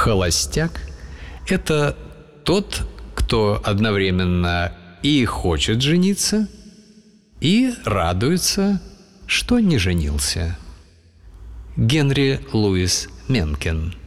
Холостяк – это тот, кто одновременно и хочет жениться, и радуется, что не женился. Генри Луис Менкен.